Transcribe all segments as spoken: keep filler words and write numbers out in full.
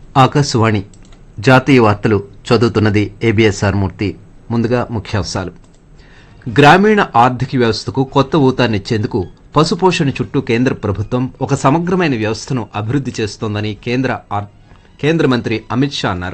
ఆకాశవాణి జాతీయ వార్తలు చదువుతున్నది ఏబిఎస్ఆర్ మూర్తి. ముందుగా ముఖ్యాంశాలు. గ్రామీణ ఆర్థిక వ్యవస్థకు కొత్త ఊతాన్నిచ్చేందుకు పశుపోషణ చుట్టూ కేంద్ర ప్రభుత్వం ఒక సమగ్రమైన వ్యవస్థను అభివృద్ధి చేస్తోందని కేంద్ర కేంద్ర మంత్రి అమిత్ షా అన్నారు.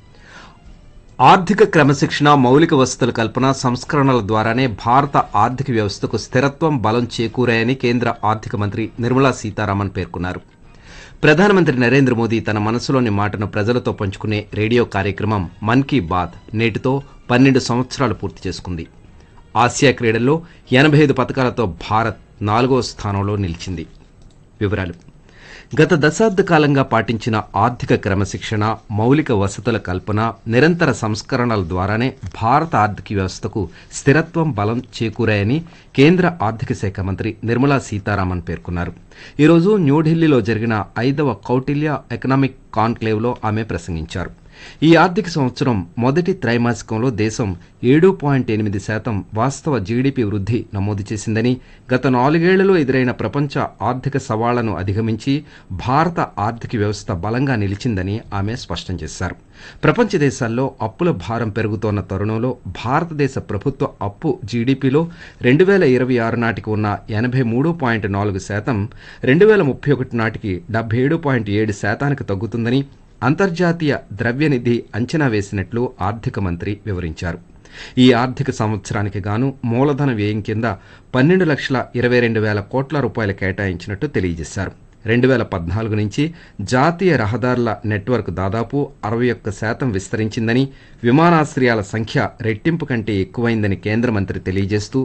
ఆర్థిక క్రమశిక్షణ, మౌలిక వసతుల కల్పన, సంస్కరణల ద్వారానే భారత ఆర్థిక వ్యవస్థకు స్థిరత్వం, బలం చేకూరాయని కేంద్ర ఆర్థిక మంత్రి నిర్మలా సీతారామన్ పేర్కొన్నారు. ప్రధానమంత్రి నరేంద్ర మోదీ తన మనసులోని మాటను ప్రజలతో పంచుకునే రేడియో కార్యక్రమం మన్ కీ బాత్ నేటితో పన్నెండు సంవత్సరాలు పూర్తి చేసుకుంది. ఆసియా క్రీడల్లో ఎనభై ఐదు పథకాలతో భారత్ నాలుగో స్థానంలో నిలిచింది. వివరాలు. గత దశాబ్ద కాలంగా పాటించిన ఆర్థిక క్రమశిక్షణ, మౌలిక వసతుల కల్పన, నిరంతర సంస్కరణల ద్వారానే భారత ఆర్థిక వ్యవస్థకు స్థిరత్వం, బలం చేకూరాయని కేంద్ర ఆర్థిక శాఖ మంత్రి నిర్మలా సీతారామన్ పేర్కొన్నారు. ఈరోజు న్యూఢిల్లీలో జరిగిన ఐదవ కౌటిల్య ఎకనామిక్ కాన్క్లేవ్లో ఆమె ప్రసంగించారు. ఈ ఆర్థిక సంవత్సరం మొదటి త్రైమాసికంలో దేశం ఏడు పాయింట్ ఎనిమిది శాతం వాస్తవ జీడీపీ వృద్ధి నమోదు చేసిందని, గత నాలుగేళ్లలో ఎదురైన ప్రపంచ ఆర్థిక సవాళ్లను అధిగమించి భారత ఆర్థిక వ్యవస్థ బలంగా నిలిచిందని ఆమె స్పష్టం చేశారు. ప్రపంచ దేశాల్లో అప్పుల భారం పెరుగుతోన్న తరుణంలో భారతదేశ ప్రభుత్వ అప్పు జీడీపీలో రెండు వేల ఇరవై ఆరు నాటికి ఉన్న ఎనభై మూడు పాయింట్ నాలుగు శాతం రెండు వేల ముప్పై ఒకటి నాటికి డెబ్బై ఏడు పాయింట్ ఏడు శాతానికి తగ్గుతుందని అంతర్జాతీయ ద్రవ్యనిధి అంచనా వేసినట్లు ఆర్థిక మంత్రి వివరించారు. ఈ ఆర్థిక సంవత్సరానికి గాను మూలధన వ్యయం కింద పన్నెండు లక్షల ఇరవై రెండు వేల కోట్ల రూపాయలు కేటాయించినట్టు తెలియజేశారు. రెండు వేల పద్నాలుగు నుంచి జాతీయ రహదారుల నెట్వర్క్ దాదాపు అరవై ఒక్క శాతం విస్తరించిందని, విమానాశ్రయాల సంఖ్య రెట్టింపు కంటే ఎక్కువైందని కేంద్ర మంత్రి తెలియజేస్తూ,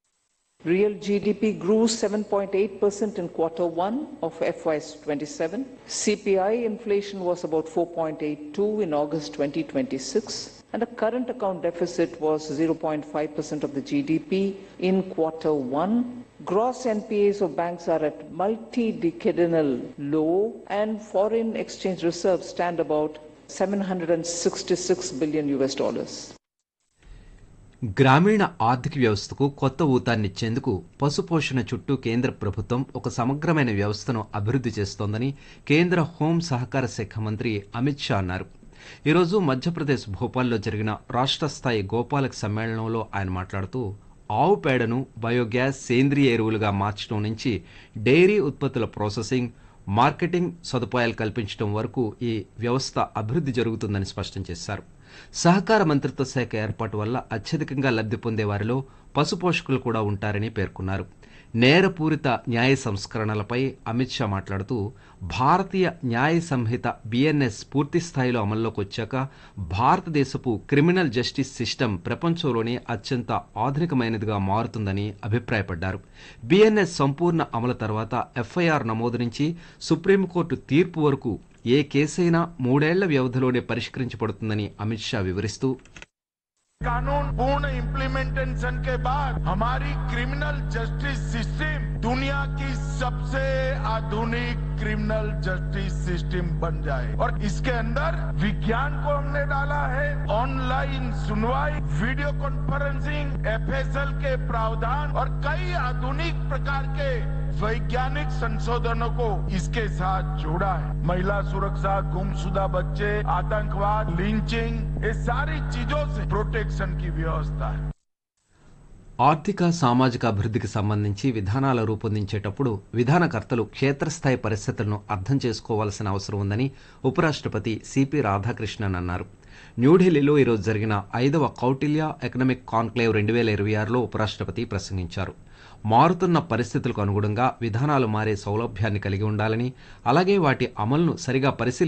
Real G D P grew seven point eight percent in quarter one of F Y twenty-seven. C P I inflation was about four point eight two in August twenty twenty-six, and the current account deficit was zero point five percent of the G D P in quarter one. Gross N P As of banks are at multi-decadal low, and foreign exchange reserves stand about seven hundred sixty-six billion U S dollars. గ్రామీణ ఆర్థిక వ్యవస్థకు కొత్త ఊతాన్నిచ్చేందుకు పశుపోషణ చుట్టూ కేంద్ర ప్రభుత్వం ఒక సమగ్రమైన వ్యవస్థను అభివృద్ధి చేస్తోందని కేంద్ర హోం సహకార శాఖ మంత్రి అమిత్ షా అన్నారు. ఈరోజు మధ్యప్రదేశ్ భోపాల్లో జరిగిన రాష్ట్ర స్థాయి గోపాలక సమ్మేళనంలో ఆయన మాట్లాడుతూ, ఆవు పేడను బయోగ్యాస్, సేంద్రియ ఎరువులుగా మార్చడం నుంచి డైరీ ఉత్పత్తుల ప్రాసెసింగ్, మార్కెటింగ్ సదుపాయాలు కల్పించడం వరకు ఈ వ్యవస్థ అభివృద్ధి జరుగుతుందని స్పష్టం చేశారు. సహకార మంత్రిత్వ శాఖ ఏర్పాటు వల్ల అత్యధికంగా లబ్ధి పొందే వారిలో పశుపోషకులు కూడా ఉంటారని పేర్కొన్నారు. నేరపూరిత న్యాయ సంస్కరణలపై అమిత్ షా మాట్లాడుతూ, భారతీయ న్యాయ సంహిత బిఎన్ఎస్ పూర్తి స్థాయిలో అమల్లోకి వచ్చాక భారతదేశపు క్రిమినల్ జస్టిస్ సిస్టమ్ ప్రపంచంలోనే అత్యంత ఆధునికమైనదిగా మారుతుందని అభిప్రాయపడ్డారు. బిఎన్ఎస్ సంపూర్ణ అమలు తర్వాత ఎఫ్ఐఆర్ నమోదు నుంచి సుప్రీంకోర్టు తీర్పు వరకు ఏ కేసైనా మూడేళ్ల వ్యవధిలోనే పరిష్కరించబడుతుందని అమిత్ షా వివరిస్తూ, कानून पूर्ण इम्प्लीमेंटेशन के बाद हमारी क्रिमिनल जस्टिस सिस्टम दुनिया की सबसे आधुनिक क्रिमिनल जस्टिस सिस्टम बन जाए, और इसके अंदर विज्ञान को हमने डाला है, ऑनलाइन सुनवाई, वीडियो कॉन्फ्रेंसिंग, एफएसएल के प्रावधान और कई आधुनिक प्रकार के वैज्ञानिक संशोधनों को इसके साथ जोड़ा है. महिला सुरक्षा, गुमशुदा बच्चे, आतंकवाद, लिंचिंग, ये सारी चीजों से प्रोटेक्शन की व्यवस्था है. ఆర్థిక సామాజిక అభివృద్ధికి సంబంధించి విధానాలు రూపొందించేటప్పుడు విధానకర్తలు క్షేత్రస్థాయి పరిస్థితులను అర్థం చేసుకోవాల్సిన అవసరం ఉందని ఉపరాష్ట్రపతి సిపి రాధాకృష్ణన్ అన్నారు. న్యూఢిల్లీలో ఈరోజు జరిగిన ఐదవ కౌటిల్య ఎకనామిక్ కాన్క్లేవ్ రెండు వేల ఇరవై ఆరులో ఉపరాష్ట్రపతి ప్రసంగించారు. మారుతున్న పరిస్థితులకు అనుగుణంగా విధానాలు మారే సౌలభ్యాన్ని కలిగి ఉండాలని, అలాగే వాటి అమలును సరిగా పరిశీలి